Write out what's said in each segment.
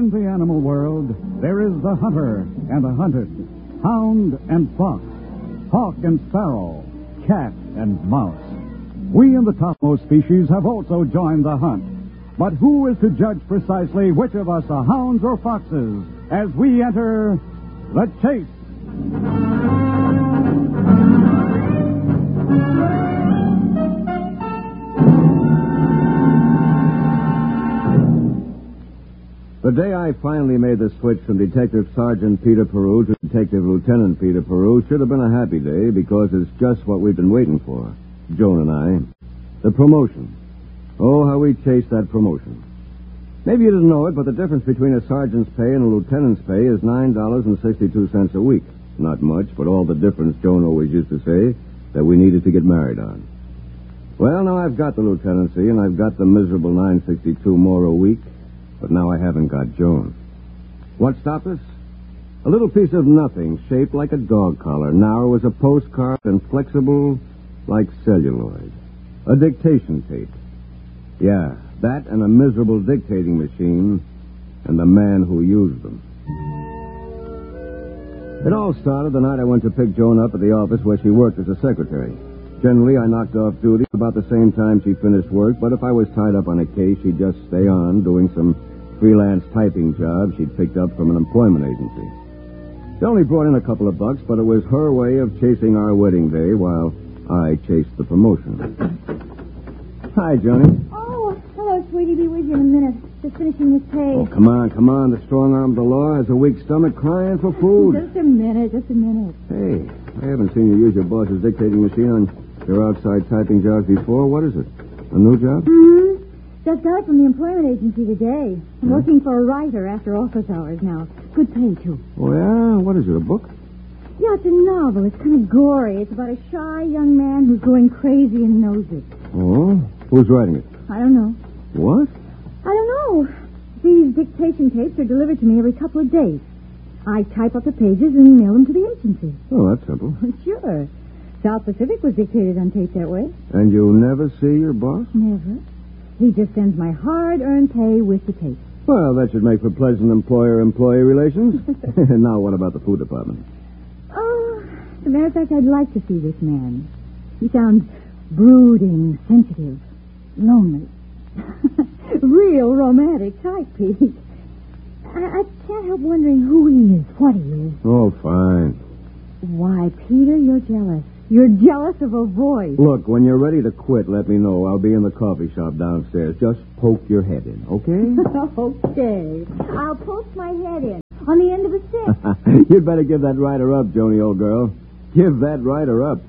In the animal world, there is the hunter and the hunted, hound and fox, hawk and sparrow, cat and mouse. We in the topmost species have also joined the hunt. But who is to judge precisely which of us are hounds or foxes as we enter the chase? The day I finally made the switch from Detective Sergeant Peter Peru to Detective Lieutenant Peter Peru should have been a happy day because it's just what we've been waiting for, Joan and I. The promotion. Oh, how we chased that promotion. Maybe you didn't know it, but the difference between a sergeant's pay and a lieutenant's pay is $9.62 a week. Not much, but all the difference, Joan always used to say, that we needed to get married on. Well, now I've got the lieutenancy, and I've got the miserable $9.62 more a week, but now I haven't got Joan. What stopped us? A little piece of nothing shaped like a dog collar, narrow as a postcard and flexible like celluloid. A dictation tape. Yeah, that and a miserable dictating machine and the man who used them. It all started the night I went to pick Joan up at the office where she worked as a secretary. Generally, I knocked off duty about the same time she finished work, but if I was tied up on a case, she'd just stay on doing some freelance typing job she'd picked up from an employment agency. She only brought in a couple of bucks, but it was her way of chasing our wedding day while I chased the promotion. Hi, Johnny. Oh, hello, sweetie. Be with you in a minute. Just finishing this page. Oh, come on. The strong arm of the law has a weak stomach crying for food. Just a minute. Hey, I haven't seen you use your boss's dictating machine on your outside typing jobs before. What is it? A new job? Mm-hmm. Just got it from the employment agency today. I'm working for a writer after office hours now. Good pay, too. Oh, yeah? What is it, a book? Yeah, it's a novel. It's kind of gory. It's about a shy young man who's going crazy and knows it. Oh? Who's writing it? I don't know. What? I don't know. These dictation tapes are delivered to me every couple of days. I type up the pages and mail them to the agency. Oh, that's simple. Sure. South Pacific was dictated on tape that way. And you never see your boss? Never. He just sends my hard-earned pay with the tape. Well, that should make for pleasant employer-employee relations. Now, what about the food department? Oh, as a matter of fact, I'd like to see this man. He sounds brooding, sensitive, lonely. Real romantic type, Pete. I can't help wondering who he is, what he is. Oh, fine. Why, Peter, you're jealous. You're jealous of a voice. Look, when you're ready to quit, let me know. I'll be in the coffee shop downstairs. Just poke your head in, okay? Okay. I'll poke my head in on the end of a stick. You'd better give that rider up, Joni, old girl. Give that rider up.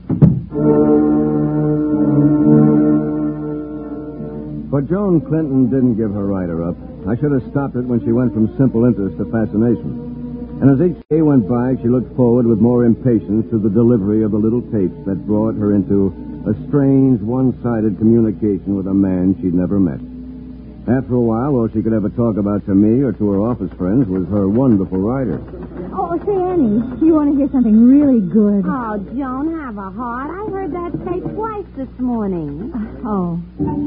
But Joan Clinton didn't give her rider up. I should have stopped it when she went from simple interest to fascination. And as each day went by, she looked forward with more impatience to the delivery of the little tapes that brought her into a strange, one-sided communication with a man she'd never met. After a while, all she could ever talk about to me or to her office friends was her wonderful rider. Oh, say, Annie, you want to hear something really good? Oh, Joan, have a heart. I heard that tape twice this morning. Oh.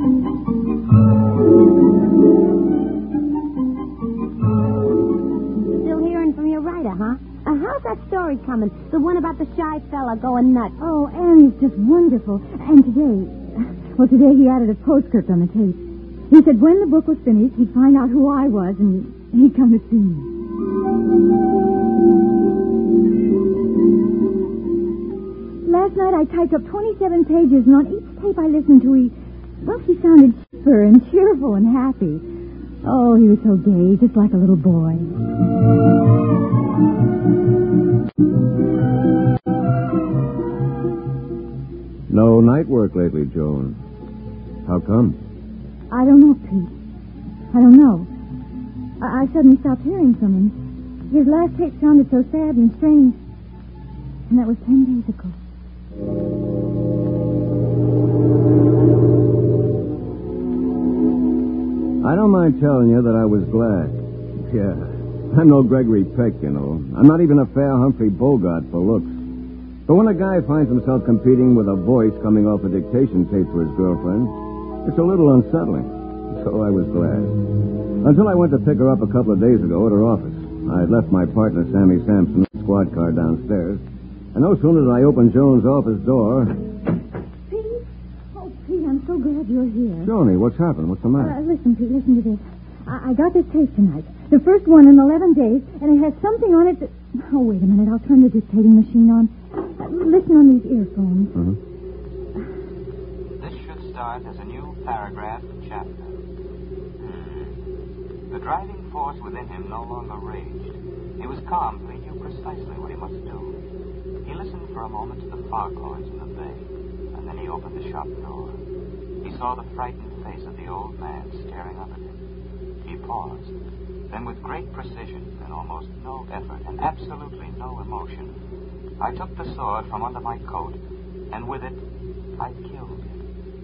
Still hearing from your writer, huh? How's that story coming? The one about the shy fella going nuts. Oh, Annie's just wonderful. And today he added a postscript on the tape. He said when the book was finished, he'd find out who I was and he'd come to see me. Last night I typed up 27 pages, and on each tape I listened to, he sounded chipper and cheerful and happy. Oh, he was so gay, just like a little boy. No night work lately, Joan. How come? I don't know, Pete. I don't know. I suddenly stopped hearing from him. His last tape sounded so sad and strange. And that was 10 days ago. I don't mind telling you that I was glad. Yeah, I'm no Gregory Peck, you know. I'm not even a fair Humphrey Bogart for looks. But when a guy finds himself competing with a voice coming off a dictation tape for his girlfriend, it's a little unsettling. So I was glad. Until I went to pick her up a couple of days ago at her office. I had left my partner, Sammy Sampson, in the squad car downstairs. And no sooner did I open Joan's office door... Pete? Oh, Pete, I'm so glad you're here. Joni, what's happened? What's the matter? Listen, Pete, listen to this. I got this tape tonight. The first one in 11 days, and it has something on it that... Oh, wait a minute. I'll turn the dictating machine on. Listen on these earphones. Uh-huh. This should start as a new paragraph chapter. The driving force within him no longer raged. He was calm, for he knew precisely what he must do. He listened for a moment to the foghorns in the bay, and then he opened the shop door. He saw the frightened face of the old man staring up at him. He paused. Then with great precision and almost no effort and absolutely no emotion, I took the sword from under my coat, and with it, I killed him.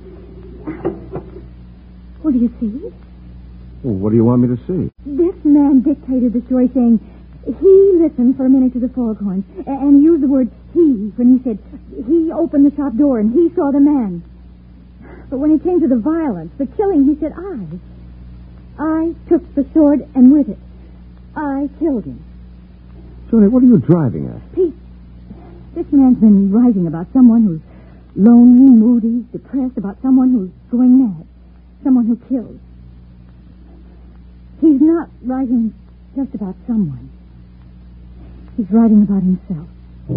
Well, do you see? Well, what do you want me to see? This man dictated the story saying he listened for a minute to the foghorns and used the word he when he said he opened the shop door and he saw the man. But when it came to the violence, the killing, he said I took the sword and with it, I killed him. Joni, what are you driving at? Pete, this man's been writing about someone who's lonely, moody, depressed, about someone who's going mad, someone who kills. He's not writing just about someone. He's writing about himself.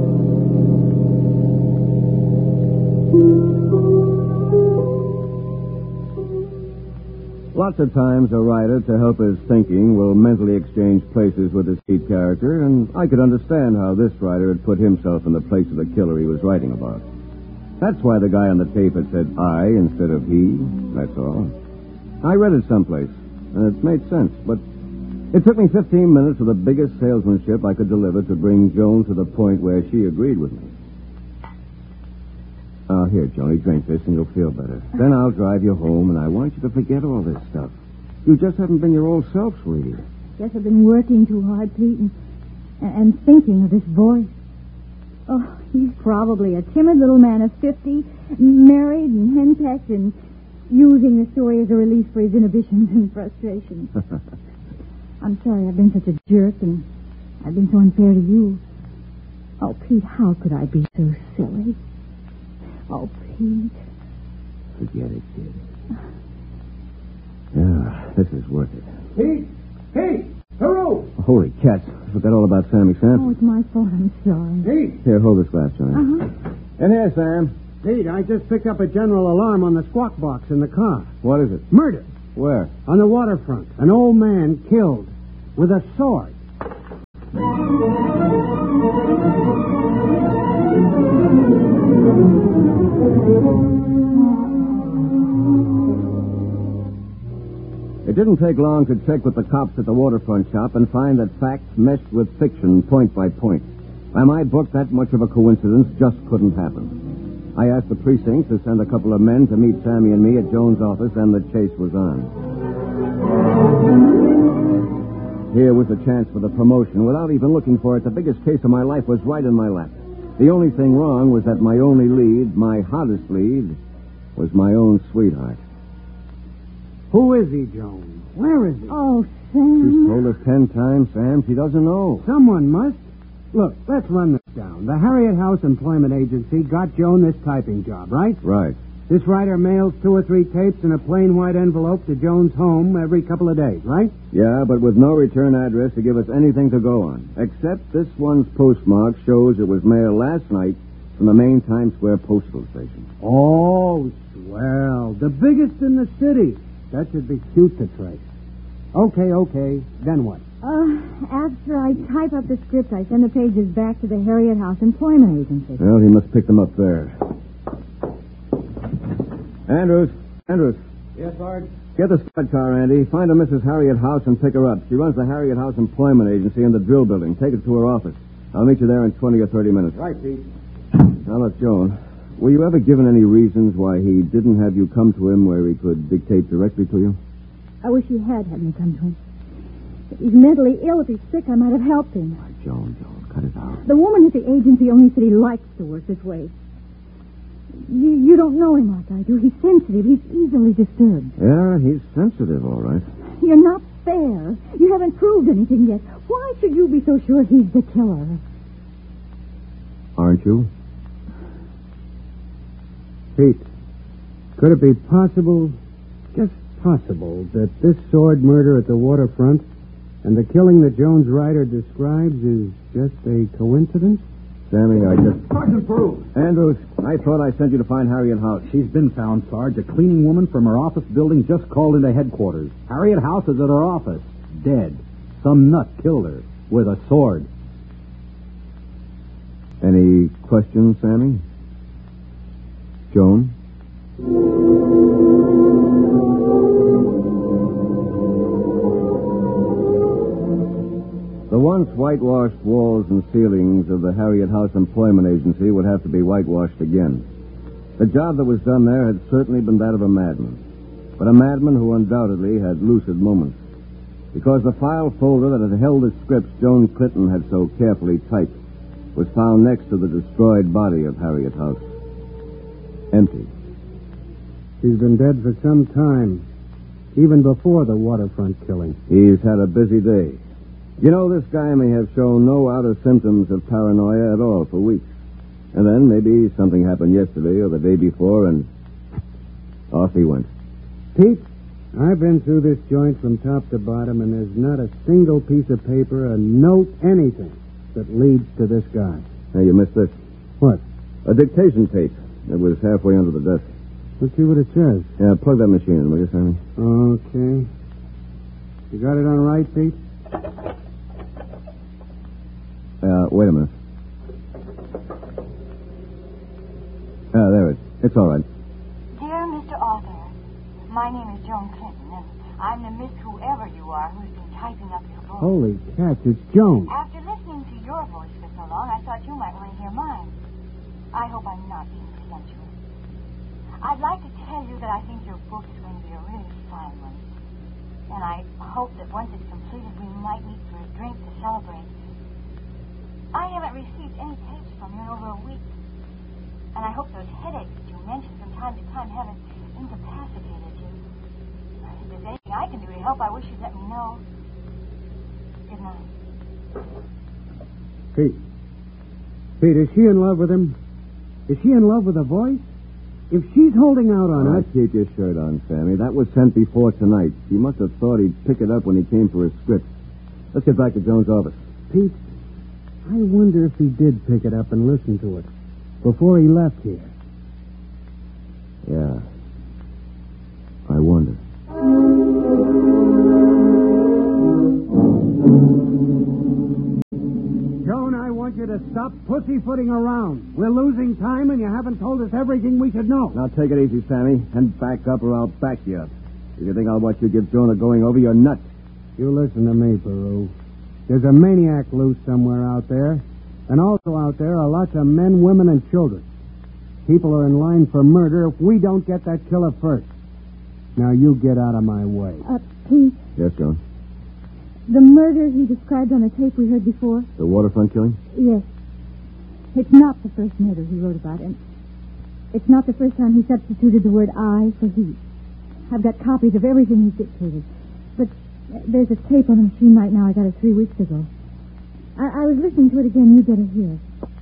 Lots of times a writer, to help his thinking, will mentally exchange places with his lead character, and I could understand how this writer had put himself in the place of the killer he was writing about. That's why the guy on the tape had said I instead of he, that's all. I read it someplace, and it made sense, but it took me 15 minutes of the biggest salesmanship I could deliver to bring Joan to the point where she agreed with me. Here, Joni, drink this and you'll feel better. Then I'll drive you home, and I want you to forget all this stuff. You just haven't been your old self, sweetie. Guess I've been working too hard, Pete, and thinking of this voice. Oh, he's probably a timid little man of 50, married and henpecked, and using the story as a release for his inhibitions and frustrations. I'm sorry I've been such a jerk, and I've been so unfair to you. Oh, Pete, how could I be so silly? Oh, Pete. Forget it, kid. Yeah, this is worth it. Pete! Pete! Hurrah! Holy cats. I forgot all about Sammy Sampson. Oh, it's my fault. I'm sorry. Pete! Here, hold this glass, Johnny. Uh-huh. In here, Sam. Pete, I just picked up a general alarm on the squawk box in the car. What is it? Murder. Where? On the waterfront. An old man killed with a sword. It didn't take long to check with the cops at the waterfront shop and find that facts meshed with fiction point by point. By my book, that much of a coincidence just couldn't happen. I asked the precinct to send a couple of men to meet Sammy and me at Joan's office, and the chase was on. Here was a chance for the promotion. Without even looking for it, the biggest case of my life was right in my lap. The only thing wrong was that my only lead, my hottest lead, was my own sweetheart. Who is he, Joan? Where is he? Oh, She's Sam. told us 10 times, Sam. She doesn't know. Someone must. Look, let's run this down. The Harriet House Employment Agency got Joan this typing job, right? Right. This writer mails 2 or 3 tapes in a plain white envelope to Joan's home every couple of days, right? Yeah, but with no return address to give us anything to go on. Except this one's postmark shows it was mailed last night from the main Times Square postal station. Oh, swell. The biggest in the city. That should be cute to trace. Okay. Then what? After I type up the script, I send the pages back to the Harriet House Employment Agency. Well, he must pick them up there. Andrews. Yes, Art? Get the squad car, Andy. Find a Mrs. Harriet House and pick her up. She runs the Harriet House Employment Agency in the drill building. Take it to her office. I'll meet you there in 20 or 30 minutes. Right, Pete. Now, look, Joan. Were you ever given any reasons why he didn't have you come to him where he could dictate directly to you? I wish he had me come to him. If he's mentally ill, if he's sick, I might have helped him. Joan, cut it out. The woman at the agency only said he likes to work this way. You don't know him like I do. He's sensitive. He's easily disturbed. Yeah, he's sensitive, all right. You're not fair. You haven't proved anything yet. Why should you be so sure he's the killer? Aren't you? Pete, could it be possible, just possible, that this sword murder at the waterfront and the killing that Jones Ryder describes is just a coincidence? Sammy, I just... Sergeant Peru. Andrews, I thought I sent you to find Harriet House. She's been found, Sarge. A cleaning woman from her office building just called into headquarters. Harriet House is at her office, dead. Some nut killed her with a sword. Any questions, Sammy? Joan? The once whitewashed walls and ceilings of the Harriet House Employment Agency would have to be whitewashed again. The job that was done there had certainly been that of a madman, but a madman who undoubtedly had lucid moments, because the file folder that had held the scripts Joan Clinton had so carefully typed was found next to the destroyed body of Harriet House. Empty. She's been dead for some time, even before the waterfront killing. He's had a busy day. You know, this guy may have shown no outer symptoms of paranoia at all for weeks. And then maybe something happened yesterday or the day before, and off he went. Pete, I've been through this joint from top to bottom, and there's not a single piece of paper, a note, anything that leads to this guy. Hey, you missed this. What? A dictation tape. It was halfway under the desk. Let's see what it says. Yeah, plug that machine in, will you, Sammy? Okay. You got it on right, Pete? Wait a minute. There it is. It's all right. Dear Mr. Arthur, my name is Joan Clinton, and I'm the Miss Whoever you are who's been typing up your book. Holy cats, it's Joan. After listening to your voice for so long, I thought you might want to hear mine. I hope I'm not being presumptuous. I'd like to tell you that I think your book is going to be a really fine one. And I hope that once it's completed, we might meet for a drink to celebrate. I haven't received any tapes from you in over a week. And I hope those headaches that you mentioned from time to time haven't incapacitated you. If there's anything I can do to help, I wish you'd let me know. Good night. Pete, is she in love with him? Is she in love with the voice? If she's holding out on us... Keep your shirt on, Sammy. That was sent before tonight. He must have thought he'd pick it up when he came for his script. Let's get back to Jones' office. Pete, I wonder if he did pick it up and listen to it before he left here. Yeah. I wonder. Joan, I want you to stop pussyfooting around. We're losing time, and you haven't told us everything we should know. Now, take it easy, Sammy, and back up or I'll back you up. If you think I'll watch you give Joan a going over, you're nuts. You listen to me, Peru. There's a maniac loose somewhere out there, and also out there are lots of men, women, and children. People are in line for murder if we don't get that killer first. Now, you get out of my way. Pete, Yes, Joan? the murder he described on the tape we heard before? The waterfront killing? Yes. It's not the first murder he wrote about, and it's not the first time he substituted the word I for he. I've got copies of everything he dictated. But there's a tape on the machine right now. I got it 3 weeks ago. I was listening to it again. You better hear.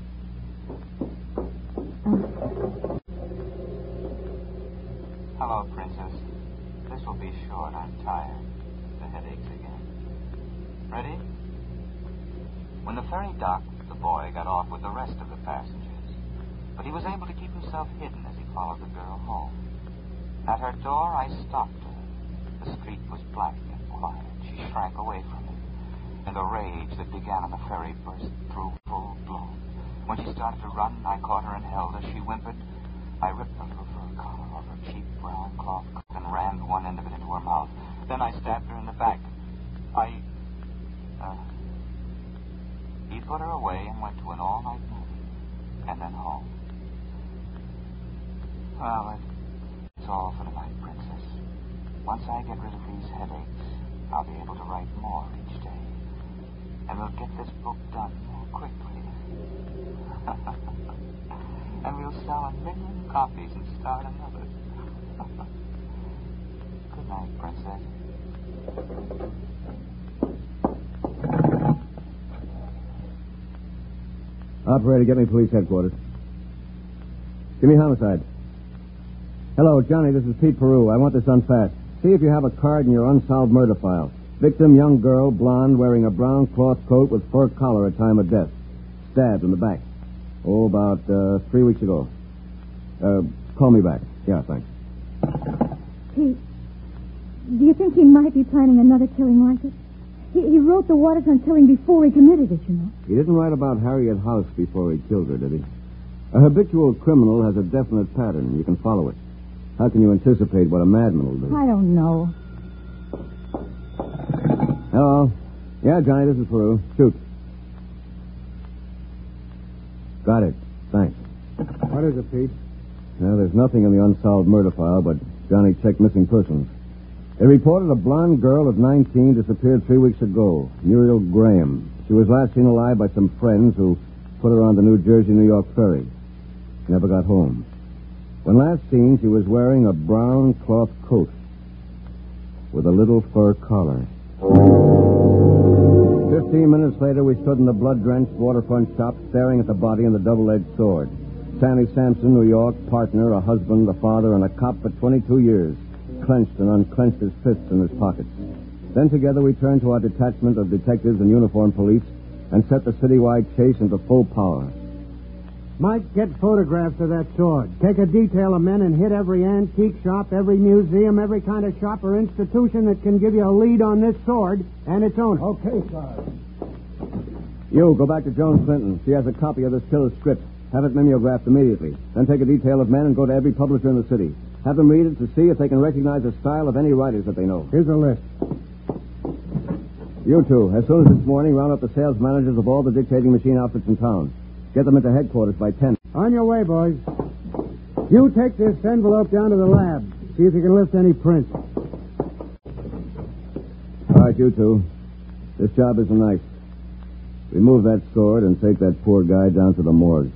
Hello, Princess. This will be short. I'm tired. The headaches again. Ready? When the ferry docked, the boy got off with the rest of the passengers. But he was able to keep himself hidden as he followed the girl home. At her door, I stopped her. The street was black and quiet. She shrank away from him. And the rage that began on the ferry burst through full blown. When she started to run, I caught her and held her. She whimpered. I ripped the little fur collar off her cheap brown cloth coat and rammed one end of it into her mouth. Then I stabbed her in the back. He put her away and went to an all-night movie. And then home. Well, it's all for tonight, Princess. Once I get rid of these headaches, I'll be able to write more each day. And we'll get this book done more quickly. And we'll sell 1 million copies and start another. Good night, Princess. Operator, get me police headquarters. Give me homicide. Hello, Johnny, this is Pete Peru. I want this unfast. See if you have a card in your unsolved murder file. Victim, young girl, blonde, wearing a brown cloth coat with fur collar at time of death. Stabbed in the back. Oh, about 3 weeks ago. Call me back. Yeah, thanks. Pete, do you think he might be planning another killing like it? He wrote the Waterfront killing before he committed it, you know. He didn't write about Harriet House before he killed her, did he? A habitual criminal has a definite pattern. You can follow it. How can you anticipate what a madman will do? I don't know. Hello. Yeah, Johnny, this is Peru. Shoot. Got it. Thanks. What is it, Pete? Well, there's nothing in the unsolved murder file, but Johnny checked missing persons. They reported a blonde girl of 19 disappeared 3 weeks ago, Muriel Graham. She was last seen alive by some friends who put her on the New Jersey-New York ferry. She never got home. When last seen, she was wearing a brown cloth coat with a little fur collar. 15 minutes later, we stood in the blood-drenched waterfront shop staring at the body and the double-edged sword. Sammy Sampson, New York, partner, a husband, a father, and a cop for 22 years, clenched and unclenched his fists in his pockets. Then together we turned to our detachment of detectives and uniformed police and set the citywide chase into full power. Mike, get photographs of that sword. Take a detail of men and hit every antique shop, every museum, every kind of shop or institution that can give you a lead on this sword and its owner. Okay, sir. You, go back to Joan Clinton. She has a copy of this killer's script. Have it mimeographed immediately. Then take a detail of men and go to every publisher in the city. Have them read it to see if they can recognize the style of any writers that they know. Here's a list. You two, as soon as this morning, round up the sales managers of all the dictating machine outfits in town. Get them into headquarters by 10. On your way, boys. You take this envelope down to the lab. See if you can lift any prints. All right, you two. This job isn't nice. Remove that sword and take that poor guy down to the morgue.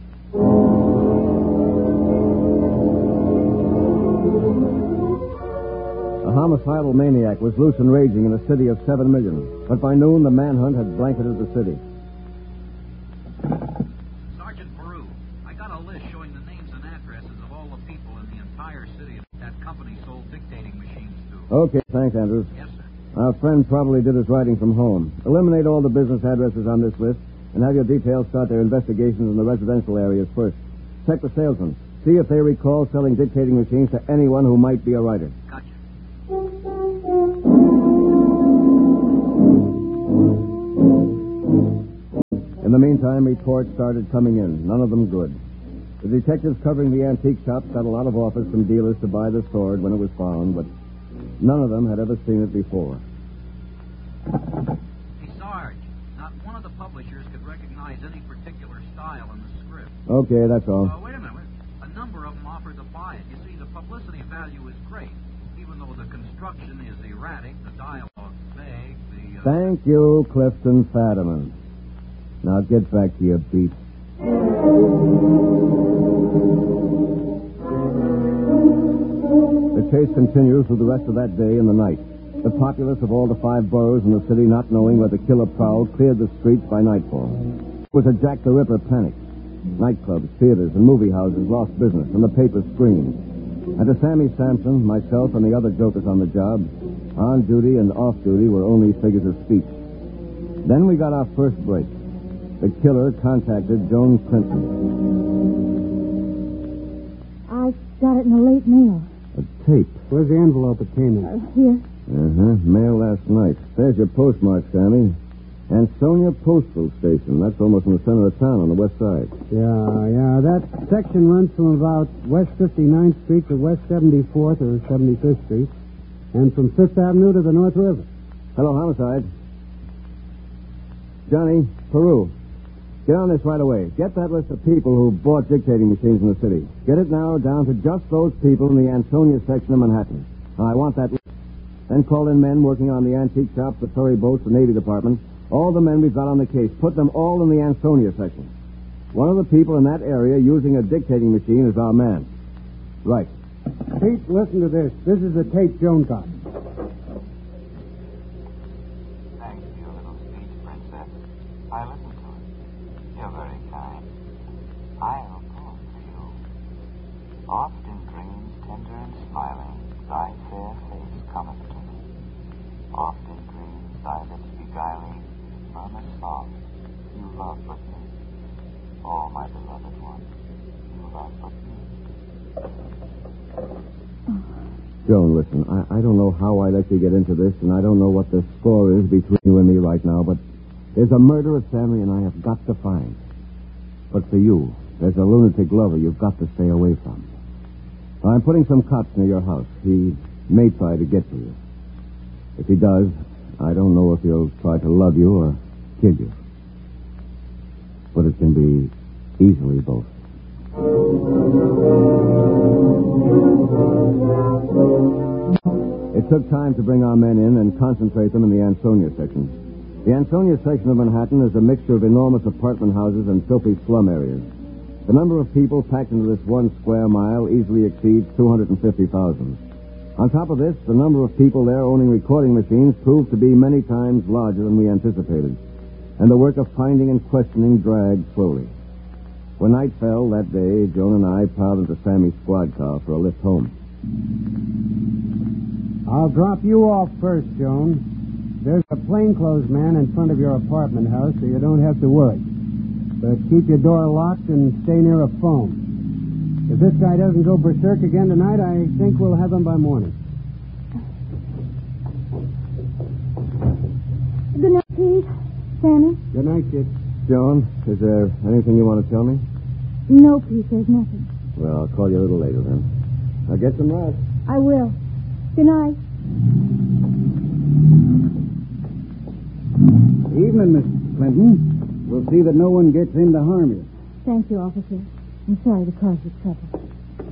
A homicidal maniac was loose and raging in a city of 7 million. But by noon, the manhunt had blanketed the city. Sergeant Peru, I got a list showing the names and addresses of all the people in the entire city that company sold dictating machines to. Okay, thanks, Andrews. Yes, sir. Our friend probably did his writing from home. Eliminate all the business addresses on this list and have your details start their investigations in the residential areas first. Check the salesmen. See if they recall selling dictating machines to anyone who might be a writer. Gotcha. In the meantime, reports started coming in, none of them good. The detectives covering the antique shops got a lot of offers from dealers to buy the sword when it was found, but none of them had ever seen it before. Hey, Sarge, not one of the publishers could recognize any particular style in the script. Okay, that's all. Wait a minute. A number of them offered to buy it. You see, the publicity value is great, even though the construction is erratic, the dialogue vague, Thank you, Clifton Fadiman. Now get back to your beat. The chase continues through the rest of that day and the night. The populace of all the 5 boroughs in the city, not knowing where the killer prowled, cleared the streets by nightfall. It was a Jack the Ripper panic. Nightclubs, theaters, and movie houses lost business, and the papers screamed. And to Sammy Sampson, myself, and the other jokers on the job, on duty and off duty were only figures of speech. Then we got our first break. The killer contacted Joan Clinton. I got it in the late mail. A tape. Where's the envelope it came in? Here. Mail last night. There's your postmark, Sammy. Ansonia Postal Station. That's almost in the center of town on the west side. Yeah. That section runs from about West 59th Street to West 74th or 75th Street, and from 5th Avenue to the North River. Hello, homicide. Johnny, Peru. Get on this right away. Get that list of people who bought dictating machines in the city. Get it narrowed down to just those people in the Ansonia section of Manhattan. I want that list. Then call in men working on the antique shops, the ferry boats, the Navy Department. All the men we've got on the case. Put them all in the Ansonia section. One of the people in that area using a dictating machine is our man. Right. Pete, listen to this. This is the tape Joan got. Thanks for your little speech, Princess. I listened to it. You're very kind. I'll poem for you. Oft in dreams, tender and smiling, thy fair face cometh to me. Oft in dreams, thy lips beguiling, murmur soft, you love but me. Oh, my beloved one, you love but me. Joan, listen, I don't know how I let you get into this, and I don't know what the score is between you and me right now, but there's a murderer Sammy and I have got to find. But for you, there's a lunatic lover you've got to stay away from. I'm putting some cops near your house. He may try to get to you. If he does, I don't know if he'll try to love you or kill you. But it can be easily both. It took time to bring our men in and concentrate them in the Ansonia section. The Ansonia section of Manhattan is a mixture of enormous apartment houses and filthy slum areas. The number of people packed into this 1 square mile easily exceeds 250,000. On top of this, the number of people there owning recording machines proved to be many times larger than we anticipated, and the work of finding and questioning dragged slowly. When night fell that day, Joan and I piled into Sammy's squad car for a lift home. I'll drop you off first, Joan. There's a plainclothes man in front of your apartment house, so you don't have to worry. But keep your door locked and stay near a phone. If this guy doesn't go berserk again tonight, I think we'll have him by morning. Good night, Pete. Sammy? Good night, kid. Joan, is there anything you want to tell me? No, Pete, there's nothing. Well, I'll call you a little later then. Now get some rest. I will. Good night. Evening, Miss Clinton. We'll see that no one gets in to harm you. Thank you, officer. I'm sorry to cause you trouble.